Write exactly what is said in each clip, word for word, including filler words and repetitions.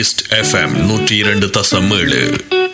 East FM நூற்றி இரண்டு தசம் ஏழு.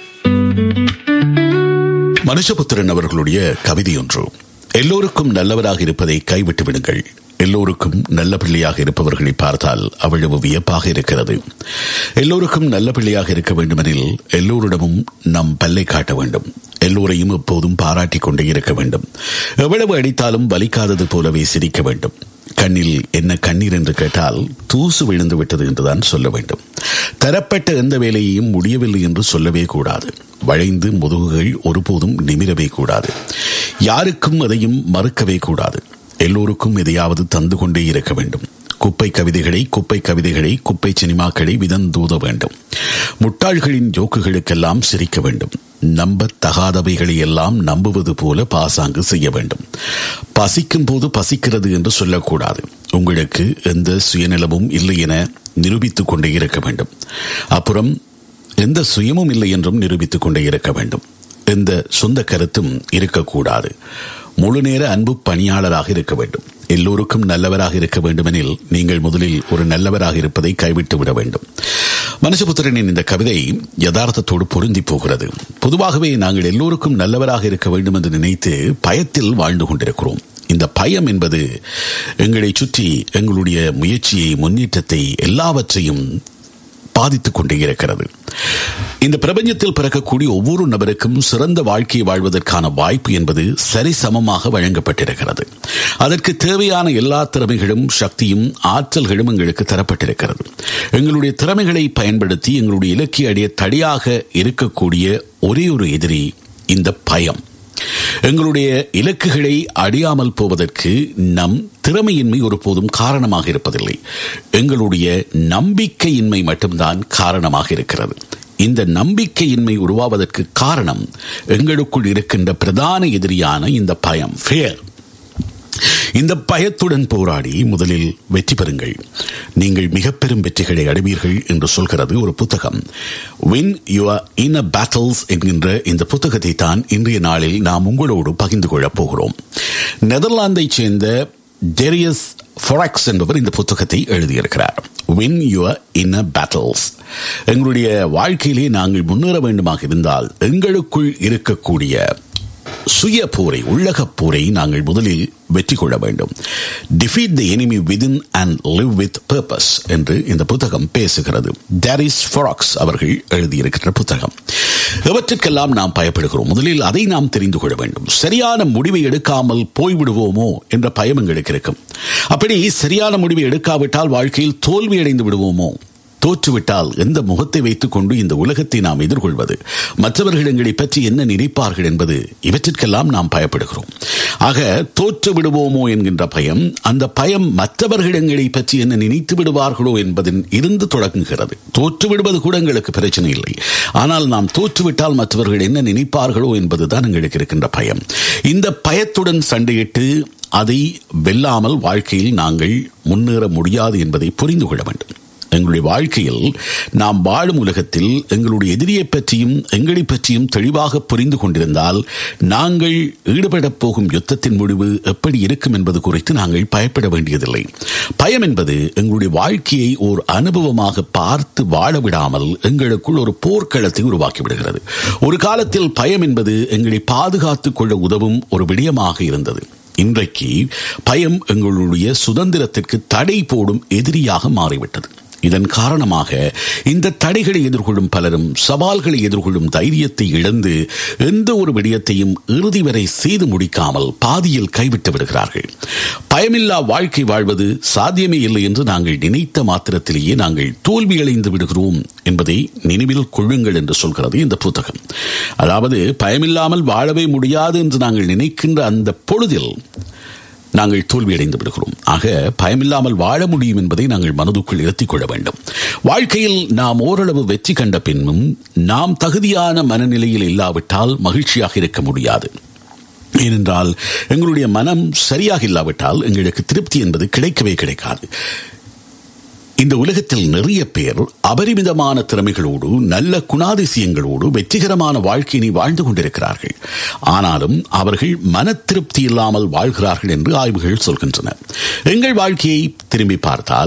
மனுஷபுத்திரன் அவர்களுடைய கவிதை ஒன்று. எல்லோருக்கும் நல்லவராக இருப்பதை கைவிட்டு விடுங்கள். எல்லோருக்கும் நல்ல பிள்ளையாக இருப்பவர்களை பார்த்தால் அவ்வளவு வியப்பாக இருக்கிறது. எல்லோருக்கும் நல்ல பிள்ளையாக இருக்க வேண்டுமெனில் எல்லோரிடமும் நம் பல்லை காட்ட வேண்டும். எல்லோரையும் எப்போதும் பாராட்டிக் கொண்டே இருக்க வேண்டும். எவ்வளவு அடித்தாலும் வலிக்காதது போலவே சிரிக்க வேண்டும். கண்ணில் என்ன கண்ணீர் என்று கேட்டால் தூசு விழுந்து விட்டது என்றுதான் சொல்ல வேண்டும். தரப்பட்ட எந்த வேலையையும் முடியவில்லை என்று சொல்லவே கூடாது. வளைந்து முதுகுகள் ஒருபோதும் நிமிரவே கூடாது. யாருக்கும் எதையும் மறுக்கவே கூடாது. எல்லோருக்கும் எதையாவது தந்து கொண்டே இருக்க வேண்டும். குப்பை கவிதைகளை குப்பை கவிதைகளை குப்பை சினிமாக்களை விதந்தூத வேண்டும். முட்டாள்களின் ஜோக்குகளுக்கெல்லாம் சிரிக்க வேண்டும். நம்ப தகாதவைகளை எல்லாம் நம்புவது போல பாசாங்கு செய்ய வேண்டும். பசிக்கும் போது பசிக்கிறது என்று சொல்லக்கூடாது. உங்களுக்கு எந்த சுயநலமும் இல்லை என நிரூபித்துக் கொண்டே இருக்க வேண்டும். அப்புறம் எந்த சுயமும் இல்லை என்றும் நிரூபித்துக் கொண்டே இருக்க வேண்டும். எந்த சொந்த கருத்தும் இருக்கக்கூடாது. முழு நேர அன்பு பணியாளராக இருக்க வேண்டும். எல்லோருக்கும் நல்லவராக இருக்க வேண்டுமெனில் நீங்கள் முதலில் ஒரு நல்லவராக இருப்பதை கைவிட்டு விட வேண்டும். மனுஷபுத்திரனின் இந்த கவிதை யதார்த்தத்தோடு பொருந்தி போகிறது. பொதுவாகவே நாங்கள் எல்லோருக்கும் நல்லவராக இருக்க வேண்டும் என்று நினைத்து பயத்தில் வாழ்ந்து கொண்டிருக்கிறோம். இந்த பயம் என்பது எங்களை சுற்றி எங்களுடைய முயற்சியை, முன்னேற்றத்தை, எல்லாவற்றையும் பாதித்துக் கொண்டே இருக்கிறது. இந்த பிரபஞ்சத்தில் பிறக்கக்கூடிய ஒவ்வொரு நபருக்கும் சிறந்த வாழ்க்கையை வாழ்வதற்கான வாய்ப்பு என்பது சரிசமமாக வழங்கப்பட்டிருக்கிறது. அதற்கு தேவையான எல்லா திறமைகளும், சக்தியும், ஆற்றல்களும் எங்களுக்கு தரப்பட்டிருக்கிறது. எங்களுடைய திறமைகளை பயன்படுத்தி எங்களுடைய இலக்கிய அடைய தடையாக இருக்கக்கூடிய ஒரே ஒரு எதிரி இந்த பயம். எங்களுடைய இலக்குகளை அடையாமல் போவதற்கு நம் திறமையின்மை ஒருபோதும் காரணமாக இருப்பதில்லை. எங்களுடைய நம்பிக்கையின்மை மட்டும்தான் காரணமாக இருக்கிறது. இந்த நம்பிக்கையின்மை உருவாவதற்கு காரணம் எங்களுக்குள் இருக்கின்ற பிரதான எதிரியான இந்த பயம், ஃபியர். இந்த பயத்துடன் போராடி முதலில் வெற்றி பெறுங்கள். நீங்கள் மிக பெரும் வெற்றிகளை அடைவீர்கள் என்று சொல்கிறது ஒரு புத்தகம். வின் யுவர் இன்னர் பேட்டில்ஸ் என்கின்ற இந்த புத்தகத்தை தான் இன்றைய நாளில் நாம் உங்களோடு பகிர்ந்து கொள்ளப் போகிறோம். நெதர்லாந்தைச் சேர்ந்த டெரியஸ் ஃபொராக்ஸ் என்பவர் இந்த புத்தகத்தை எழுதியிருக்கிறார். Win your inner battles. எங்களுடைய வாழ்க்கையிலே நாங்கள் முன்னேற வேண்டுமாக இருந்தால் எங்களுக்குள் இருக்கக்கூடிய சுய போரை, உள்ளக போரை நாங்கள் முதலில் வெற்றி கொள்ள வேண்டும். Defeat the enemy within and live with purpose என்று இந்த புத்தகம் பேசுகிறது. டெரிஸ் ஃபொராக்ஸ் அவர்கள் எழுதியிருக்கிற புத்தகம். எவற்றுக்கெல்லாம் நாம் பயப்படுகிறோம், முதலில் அதை நாம் தெரிந்து கொள்ள வேண்டும். சரியான முடிவை எடுக்காமல் போய்விடுவோமோ என்ற பயம் எங்களுக்கு இருக்கும். அப்படி சரியான முடிவை எடுக்காவிட்டால் வாழ்க்கையில் தோல்வியடைந்து விடுவோமோ, தோற்றுவிட்டால் எந்த முகத்தை வைத்துக் கொண்டு இந்த உலகத்தை நாம் எதிர்கொள்வது, மற்றவர்கள் எங்களை பற்றி என்ன நினைப்பார்கள் என்பது, இவற்றிற்கெல்லாம் நாம் பயப்படுகிறோம். ஆக தோற்று விடுவோமோ என்கின்ற பயம், அந்த பயம் மற்றவர்கள் எங்களை பற்றி என்ன நினைத்து விடுவார்களோ என்பதில் இருந்து தொடங்குகிறது. தோற்று விடுவது கூட எங்களுக்கு பிரச்சனை இல்லை, ஆனால் நாம் தோற்றுவிட்டால் மற்றவர்கள் என்ன நினைப்பார்களோ என்பதுதான் எங்களுக்கு இருக்கின்ற பயம். இந்த பயத்துடன் சண்டையிட்டு அதை வெல்லாமல் வாழ்க்கையில் நாங்கள் முன்னேற முடியாது என்பதை புரிந்து கொள்ள வேண்டும். எங்களுடைய வாழ்க்கையில் நாம் வாழும் உலகத்தில் எங்களுடைய எதிரியை பற்றியும் எங்களை பற்றியும் தெளிவாக புரிந்து கொண்டிருந்தால் நாங்கள் ஈடுபடப் போகும் யுத்தத்தின் முடிவு எப்படி இருக்கும் என்பது குறித்து நாங்கள் பயப்பட வேண்டியதில்லை. பயம் என்பது எங்களுடைய வாழ்க்கையை ஒரு அனுபவமாக பார்த்து வாழ விடாமல் எங்களுக்குள் ஒரு போர்க்களத்தை உருவாக்கி விடுகிறது. ஒரு காலத்தில் பயம் என்பது எங்களை பாதுகாத்துக் கொள்ள உதவும் ஒரு விடயமாக இருந்தது. இன்றைக்கு பயம் எங்களுடைய சுதந்திரத்திற்கு தடை போடும் எதிரியாக மாறிவிட்டது. இதன் காரணமாக இந்த தடைகளை எதிர்கொள்ளும் பலரும் சவால்களை எதிர்கொள்ளும் தைரியத்தை இழந்து எந்த ஒரு விடயத்தையும் இறுதி வரை செய்து முடிக்காமல் பாதியில் கைவிட்டு விடுகிறார்கள். பயமில்லா வாழ்க்கை வாழ்வது சாத்தியமே இல்லை என்று நாங்கள் நினைத்த மாத்திரத்திலேயே நாங்கள் தோல்வியடைந்து விடுகிறோம் என்பதை நினைவில் கொள்ளுங்கள் என்று சொல்கிறது இந்த புத்தகம். அதாவது பயமில்லாமல் வாழவே முடியாது என்று நாங்கள் நினைக்கின்ற அந்த பொழுதில் நாங்கள் தோல்வியடைந்து விடுகிறோம். ஆக பயமில்லாமல் வாழ முடியும் என்பதை நாங்கள் மனதுக்குள் இருத்திக் கொள்ள வேண்டும். வாழ்க்கையில் நாம் ஓரளவு வெற்றி கண்ட பின்னும் நாம் தகுதியான மனநிலையில் இல்லாவிட்டால் மகிழ்ச்சியாக இருக்க முடியாது. ஏனென்றால் எங்களுடைய மனம் சரியாக இல்லாவிட்டால் எங்களுக்கு திருப்தி என்பது கிடைக்கவே கிடைக்காது. இந்த உலகத்தில் நிறைய பேர் அபரிமிதமான திறமைகளோடு, நல்ல குணாதிசயங்களோடு வெற்றிகரமான வாழ்க்கையினை வாழ்ந்து கொண்டிருக்கிறார்கள். ஆனாலும் அவர்கள் மன திருப்தி இல்லாமல் வாழ்கிறார்கள் என்று ஆய்வுகள் சொல்கின்றன. எங்கள் வாழ்க்கையை திரும்பி பார்த்தால்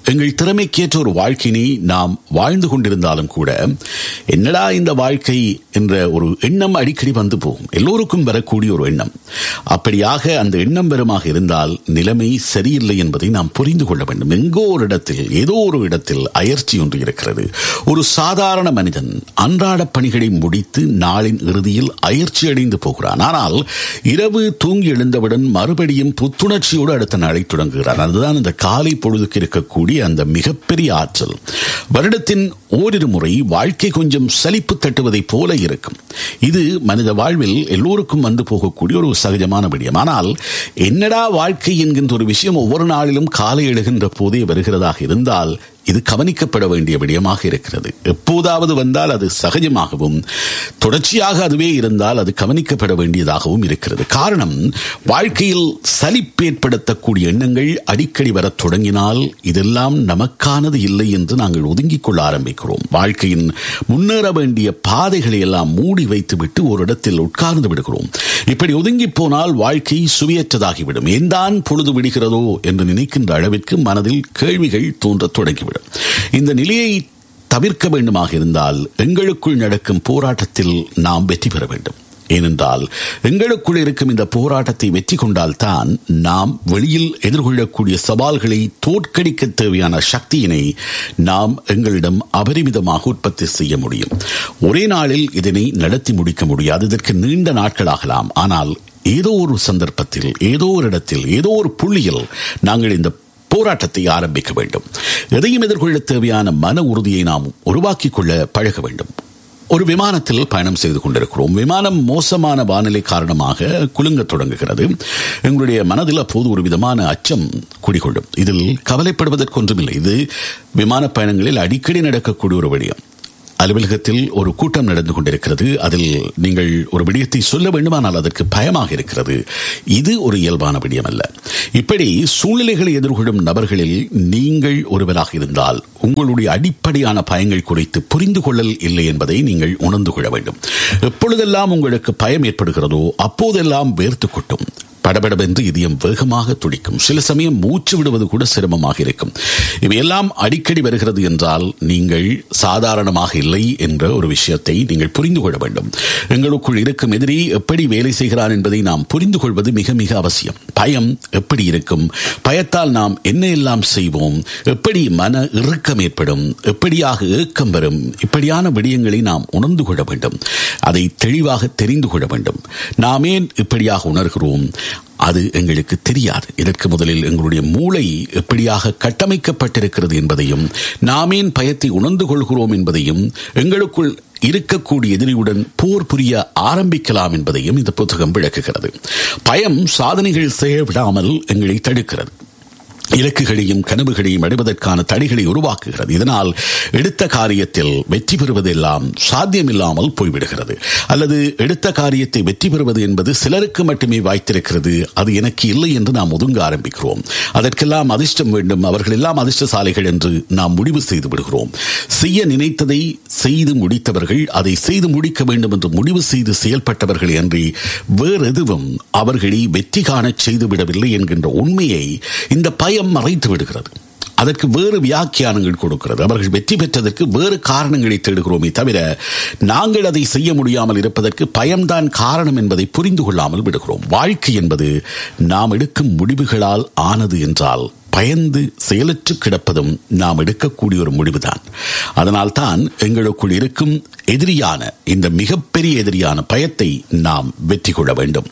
எங்கள் திறமைக்கேற்ற ஒரு வாழ்க்கையினை நாம் வாழ்ந்து கொண்டிருந்தாலும் கூட என்னடா இந்த வாழ்க்கை என்ற ஒரு எண்ணம் அடிக்கடி வந்து போகும். எல்லோருக்கும் வரக்கூடிய ஒரு எண்ணம். அப்படியாக அந்த எண்ணம் வருமாக இருந்தால் நிலைமை சரியில்லை என்பதை நாம் புரிந்து கொள்ள வேண்டும். எங்கோ ஒரு இடத்தில் ஏதோ ஒரு இடத்தில் அயற்சி ஒன்று இருக்கிறது. ஒரு சாதாரண மனிதன் அன்றாட பணிகளை முடித்து நாளின் இறுதியில் அயற்சி அடைந்து போகிறான். ஆனால் இரவு தூங்கி எழுந்தவுடன் மறுபடியும் புத்துணர்ச்சியோடு அடுத்த நாளை தொடங்குகிறான். அதுதான் இந்த காலை பொழுதுக்கு இருக்கக்கூடிய அந்த மிகப்பெரிய ஆற்றல். வருடத்தின் ஓரிரு முறை வாழ்க்கை கொஞ்சம் சலிப்பு தட்டுவதை போல இருக்கும். இது மனித வாழ்வில் எல்லோருக்கும் வந்து போகக்கூடிய ஒரு சகஜமான விடயம். ஆனால் என்னடா வாழ்க்கை என்கின்ற ஒரு விஷயம் ஒவ்வொரு நாளிலும் காலை எழுகின்ற போதே வருகிறதாக இருந்தால் இது கவனிக்கப்பட வேண்டிய விடயமாக இருக்கிறது. எப்போதாவது வந்தால் அது சகஜமாகவும் தொடர்ச்சியாக அதுவே இருந்தால் அது கவனிக்கப்பட வேண்டியதாகவும் இருக்கிறது. காரணம், வாழ்க்கையில் சலிப்பு ஏற்படுத்தக்கூடிய எண்ணங்கள் அடிக்கடி வரத் தொடங்கினால் இதெல்லாம் நமக்கானது இல்லை என்று நாங்கள் ஒதுங்கிக் கொள்ள ஆரம்பிக்கிறோம். வாழ்க்கையின் முன்னேற வேண்டிய பாதைகளை எல்லாம் மூடி வைத்துவிட்டு ஒரு இடத்தில் உட்கார்ந்து விடுகிறோம். இப்படி ஒதுங்கி போனால் வாழ்க்கை சுவையற்றதாகிவிடும். ஏன்தான் பொழுது விடுகிறதோ என்று நினைக்கின்ற அளவிற்கு மனதில் கேள்விகள் தோன்றத் தொடங்கிவிடும். இந்த நிலையை தவிர்க்க வேண்டுமாக இருந்தால் எங்களுக்குள் நடக்கும் போராட்டத்தில் நாம் வெற்றி பெற வேண்டும். ஏனென்றால் எங்களுக்குள் இருக்கும் இந்த போராட்டத்தை வெற்றி கொண்டால்தான் நாம் வெளியில் எதிர்கொள்ளக்கூடிய சவால்களை தோற்கடிக்க தேவையான சக்தியினை நாம் எங்களிடம் அபரிமிதமாக உற்பத்தி செய்ய முடியும். ஒரே நாளில் இதனை நடத்தி முடிக்க முடியாது. இதற்கு நீண்ட நாட்கள் ஆகலாம். ஆனால் ஏதோ ஒரு சந்தர்ப்பத்தில், ஏதோ ஒரு இடத்தில், ஏதோ ஒரு புள்ளியில் நாங்கள் இந்த போராட்டத்தை ஆரம்பிக்க வேண்டும். எதையும் எதிர்கொள்ள தேவையான மன உறுதியை நாம் உருவாக்கிக் கொள்ள பழக வேண்டும். ஒரு விமானத்தில் பயணம் செய்து கொண்டிருக்கிறோம். விமானம் மோசமான வானிலை காரணமாக குலுங்க தொடங்குகிறது. எங்களுடைய மனதில் அப்போது ஒரு விதமான அச்சம் குடிகொள்ளும். இதில் கவலைப்படுவதற்கு ஒன்றுமில்லை. இது விமான பயணங்களில் அடிக்கடி நடக்கக்கூடிய ஒரு விடயம். அலுவலகத்தில் ஒரு கூட்டம் நடந்து கொண்டிருக்கிறது. அதில் நீங்கள் ஒரு விடயத்தை சொல்ல வேண்டுமானால் அதற்கு பயமாக இருக்கிறது. இது ஒரு இயல்பான விடயம் அல்ல. இப்படி சூழ்நிலைகளை எதிர்கொள்ளும் நபர்களில் நீங்கள் ஒருவராக இருந்தால் உங்களுடைய அடிப்படையான பயங்கள் குறித்து புரிந்து கொள்ளல் இல்லை என்பதை நீங்கள் உணர்ந்து கொள்ள வேண்டும். எப்பொழுதெல்லாம் உங்களுக்கு பயம் ஏற்படுகிறதோ அப்போதெல்லாம் வேர்த்து கொட்டும். படபடவென்று இதயம் வேகமாக துடிக்கும். சில சமயம் மூச்சு விடுவது கூட சிரமமாக இருக்கும். இவையெல்லாம் அடிக்கடி வருகிறது என்றால் நீங்கள் சாதாரணமாக இல்லை என்ற ஒரு விஷயத்தை நீங்கள் புரிந்து கொள்ள வேண்டும். எங்களுக்குள் இருக்கும் எதிரி எப்படி வேலை செய்கிறான் என்பதை நாம் புரிந்து கொள்வது மிக மிக அவசியம். பயம் எப்படி இருக்கும், பயத்தால் நாம் என்ன எல்லாம் செய்வோம், எப்படி மன இறுக்கம் ஏற்படும், எப்படியாக ஏக்கம் வரும், இப்படியான விடயங்களை நாம் உணர்ந்து கொள்ள வேண்டும். அதை தெளிவாக தெரிந்து கொள்ள வேண்டும். நாம் ஏன் இப்படியாக உணர்கிறோம், அது எங்களுக்கு தெரியாது. இதற்கு முதலில் எங்களுடைய மூளை எப்படியாக கட்டமைக்கப்பட்டிருக்கிறது என்பதையும், நாமேன் பயத்தை உணர்ந்து கொள்கிறோம் என்பதையும், எங்களுக்குள் இருக்கக்கூடிய எதிரியுடன் போர் புரிய ஆரம்பிக்கலாம் என்பதையும் இந்த புத்தகம் விளக்குகிறது. பயம் சாதனைகள் செய்ய விடாமல் எங்களை தடுக்கிறது. இலக்குகளையும் கனவுகளையும் அடைவதற்கான தடைகளை உருவாக்குகிறது. இதனால் எடுத்த காரியத்தில் வெற்றி பெறுவதெல்லாம் சாத்தியமில்லாமல் போய்விடுகிறது. அல்லது எடுத்த காரியத்தை வெற்றி பெறுவது என்பது சிலருக்கு மட்டுமே வாய்த்திருக்கிறது, அது எனக்கு இல்லை என்று நாம் ஒதுங்க ஆரம்பிக்கிறோம். அதற்கெல்லாம் அதிர்ஷ்டம் வேண்டும், அவர்கள் எல்லாம் அதிர்ஷ்டசாலிகள் என்று நாம் முடிவு செய்து விடுகிறோம். செய்ய நினைத்ததை செய்து முடித்தவர்கள் அதை செய்து முடிக்க வேண்டும் என்று முடிவு செய்து செயல்பட்டவர்கள் அன்றி வேறு எதுவும் அவர்களை வெற்றி காண செய்துவிடவில்லை என்கின்ற உண்மையை இந்த பயம் மறைத்து விடுகிறது. அதற்கு வேறு வியாக்கியானங்கள் கொடுக்கிறது. அவர்கள் வெற்றி பெற்றதற்கு வேறு காரணங்களை தேடுகிறோமே தவிர நாங்கள் அதை செய்ய முடியாமல் இருப்பதற்கு பயம்தான் காரணம் என்பதை புரிந்து கொள்ளாமல் விடுகிறோம். வாழ்க்கை என்பது நாம் எடுக்கும் முடிவுகளால் ஆனது என்றால் பயந்து செயலற்று கிடப்பதும் நாம் எடுக்கக்கூடிய ஒரு முடிவுதான். அதனால் தான் எங்களுக்குள் இருக்கும் எதிரியான இந்த மிகப்பெரிய எதிரியான பயத்தை நாம் வெற்றி கொள்ள வேண்டும்.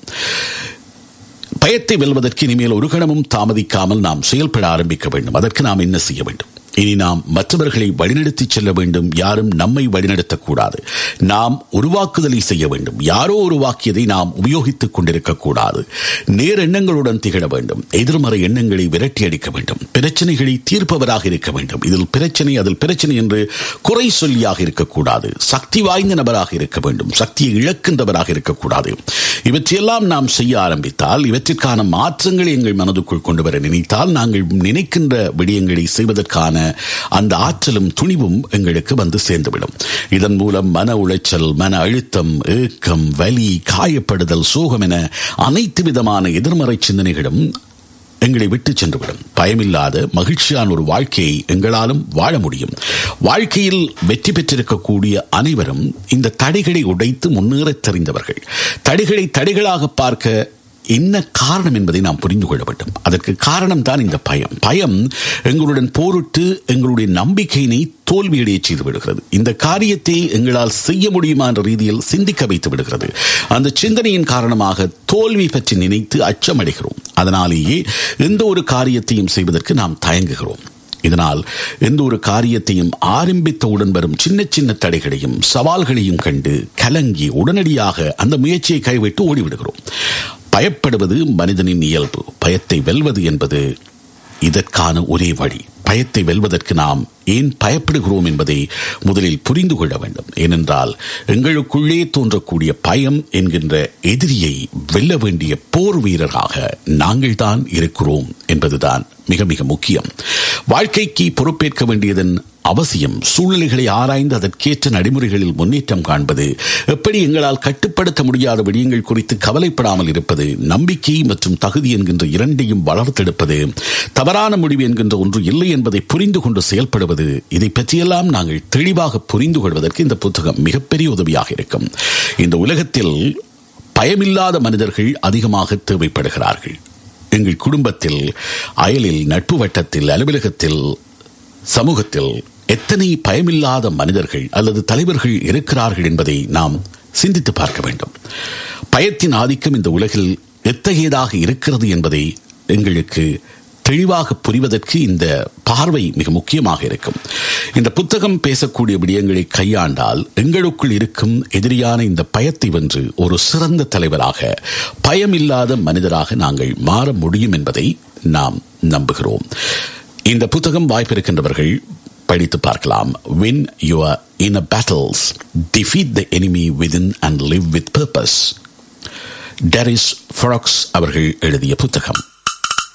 பயத்தை வெல்வதற்கு இனிமேல் ஒரு கணமும் தாமதிக்காமல் நாம் செயல்பட ஆரம்பிக்க வேண்டும். அதற்கு நாம் என்ன செய்ய வேண்டும்? இனி நாம் மற்றவர்களை வழிநடத்தி செல்ல வேண்டும். யாரும் நம்மை வழிநடத்தக்கூடாது. நாம் உருவாக்குதலை செய்ய வேண்டும். யாரோ உருவாக்கியதை நாம் உபயோகித்துக் கொண்டிருக்கக்கூடாது. நேர் எண்ணங்களுடன் திகழ வேண்டும். எதிர்மறை எண்ணங்களை விரட்டி அடிக்க வேண்டும். பிரச்சனைகளை தீர்ப்பவராக இருக்க வேண்டும். இதில் பிரச்சனை அதில் பிரச்சனை என்று குறை சொல்லியாக இருக்கக்கூடாது. சக்தி வாய்ந்த நபராக இருக்க வேண்டும். சக்தியை இழக்கின்றவராக இருக்கக்கூடாது. இவற்றையெல்லாம் நாம் செய்ய ஆரம்பித்தால், இவற்றிற்கான மாற்றங்களை எங்கள் மனதுக்குள் கொண்டு வர நினைத்தால், நாங்கள் நினைக்கின்ற விடயங்களை செய்வதற்கான அந்த ஆற்றலும் துணிவும் எங்களுக்கு வந்து சேர்ந்துவிடும். இதன் மூலம் மன உளைச்சல், மன அழுத்தம், ஏக்கம், வலி, காயப்படுதல், சோகம் என அனைத்து விதமான எதிர்மறை சிந்தனைகளும் எங்களை விட்டு சென்றுவிடும். பயமில்லாத மகிழ்ச்சியான ஒரு வாழ்க்கையை எங்களாலும் வாழ முடியும். வாழ்க்கையில் வெற்றி பெற்றிருக்கக்கூடிய அனைவரும் இந்த தடைகளை உடைத்து முன்னேற தெரிந்தவர்கள். தடைகளை தடைகளாக பார்க்க என்ன காரணம் என்பதை நாம் புரிந்து கொள்ள வேண்டும். அதற்கு காரணம் தான் இந்த பயம். பயம் எங்களுடன் போரிட்டு எங்களுடைய நம்பிக்கையினை தோல்வியடைய செய்து விடுகிறது. இந்த காரியத்தை எங்களால் செய்ய முடியுமா என்ற ரீதியில் சிந்திக்க வைத்து விடுகிறது. அந்த சிந்தனையின் காரணமாக தோல்வி பற்றி நினைத்து அச்சமடைகிறோம். அதனாலேயே எந்த ஒரு காரியத்தையும் செய்வதற்கு நாம் தயங்குகிறோம். இதனால் எந்த ஒரு காரியத்தையும் ஆரம்பித்தவுடன் வரும் சின்ன சின்ன தடைகளையும் சவால்களையும் கண்டு கலங்கி உடனடியாக அந்த முயற்சியை கைவிட்டு ஓடிவிடுகிறோம். பயப்படுவது மனிதனின் இயல்பு. பயத்தை வெல்வது என்பது இதற்கான ஒரே வழி. பயத்தை வெல்வதற்கு நாம் ஏன் பயப்படுகிறோம் என்பதை முதலில் புரிந்து கொள்ள வேண்டும். ஏனென்றால் எங்களுக்குள்ளே தோன்றக்கூடிய பயம் என்கின்ற எதிரியை வெல்ல வேண்டிய போர் வீரராக நாங்கள் தான் இருக்கிறோம் என்பதுதான் மிக மிக முக்கியம். வாழ்க்கைக்கு பொறுப்பேற்க வேண்டியதன் அவசியம், சூழ்நிலைகளை ஆராய்ந்து அதற்கேற்ற நடைமுறைகளில் முன்னேற்றம் காண்பது, எப்படி எங்களால் கட்டுப்படுத்த முடியாத விடயங்கள் குறித்து கவலைப்படாமல் இருப்பது, நம்பிக்கை மற்றும் தகுதி என்கின்ற இரண்டையும் வளர்த்தெடுப்பது, தவறான முடிவு என்கின்ற ஒன்று இல்லை என்பதை புரிந்து கொண்டு செயல்படுவது, இதை பற்றியெல்லாம் நாங்கள் தெளிவாக புரிந்து கொள்வதற்கு இந்த புத்தகம் மிகப்பெரிய உதவியாக இருக்கும். இந்த உலகத்தில் பயமில்லாத மனிதர்கள் அதிகமாக தேவைப்படுகிறார்கள். எங்கள் குடும்பத்தில், அயலில், நட்பு வட்டத்தில், அலுவலகத்தில், சமூகத்தில் எத்தனை பயமில்லாத மனிதர்கள் அல்லது தலைவர்கள் இருக்கிறார்கள் என்பதை நாம் சிந்தித்து பார்க்க வேண்டும். பயத்தின் ஆதிக்கம் இந்த உலகில் எத்தகையதாக இருக்கிறது என்பதை எங்களுக்கு தெளிவாக புரிவதற்கு இந்த பார்வை மிக முக்கியமாக இருக்கும். இந்த புத்தகம் பேசக்கூடிய விடயங்களை கையாண்டால் எங்களுக்குள் இருக்கும் எதிரியான இந்த பயத்தை வென்று ஒரு சிறந்த தலைவராக, பயமில்லாத மனிதராக நாங்கள் மாற முடியும் என்பதை நாம் நம்புகிறோம். இந்த புத்தகம் வாய்ப்பிருக்கின்றவர்கள் படித்து பார்க்கலாம். Win your inner battles, defeat the enemy within and live with purpose. டெரிஸ் ஃபொராக்ஸ் அவர்கள் எழுதிய புத்தகம்.